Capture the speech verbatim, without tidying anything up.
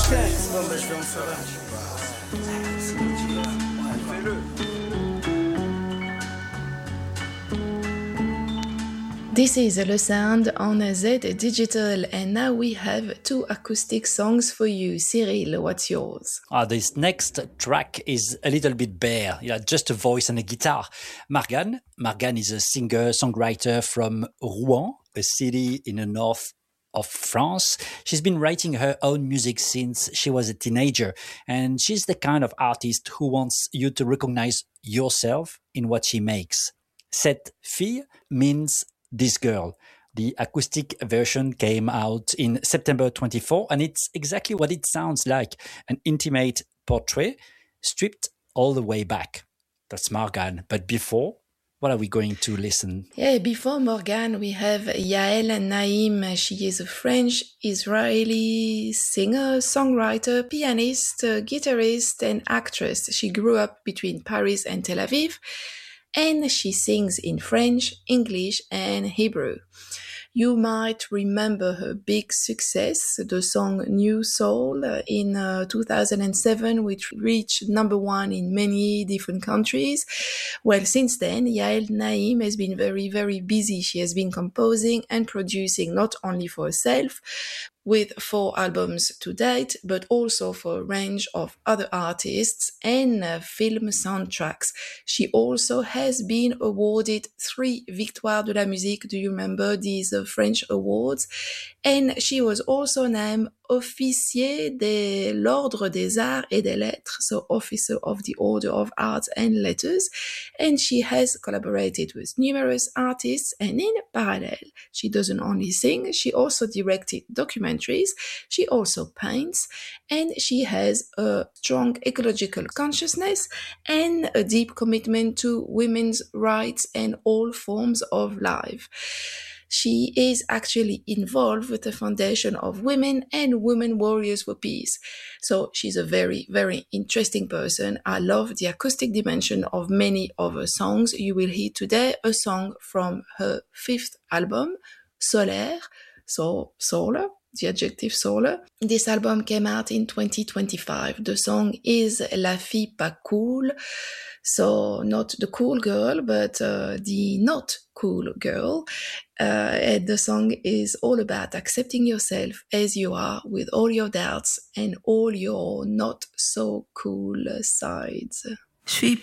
quinze. Bon, ben, je vais en faire un. Fais-le. This is Le Sound on Z Digital, and now we have two acoustic songs for you. Cyril, what's yours? Ah, this next track is a little bit bare, yeah, just a voice and a guitar. Margane, Margane is a singer-songwriter from Rouen, a city in the north of France. She's been writing her own music since she was a teenager, and she's the kind of artist who wants you to recognize yourself in what she makes. Cette fille means this girl. The acoustic version came out in September twenty-fourth, and it's exactly what it sounds like, an intimate portrait stripped all the way back. That's Margane. But before, what are we going to listen? Yeah, before Margane, we have Yael Naim. She is a French-Israeli singer, songwriter, pianist, uh, guitarist, and actress. She grew up between Paris and Tel Aviv, and she sings in French, English, and Hebrew. You might remember her big success, the song New Soul, in uh, two thousand seven, which reached number one in many different countries. Well, since then, Yael Naim has been very, very busy. She has been composing and producing not only for herself, with four albums to date, but also for a range of other artists and uh, film soundtracks. She also has been awarded three Victoires de la Musique. Do you remember these uh, French awards? And she was also named Officier de l'Ordre des Arts et des Lettres, so Officer of the Order of Arts and Letters. And she has collaborated with numerous artists, and in parallel, she doesn't only sing, she also directed documentaries, she also paints, and she has a strong ecological consciousness and a deep commitment to women's rights and all forms of life. She is actually involved with the foundation of Women and Women Warriors for Peace. So she's a very, very interesting person. I love the acoustic dimension of many of her songs. You will hear today a song from her fifth album, Solaire, so solar, the adjective solar. This album came out in twenty twenty-five. The song is La Fille Pas Cool. So not the cool girl, but uh, the not cool girl. Uh, and the song is all about accepting yourself as you are with all your doubts and all your not so cool sides. Je suis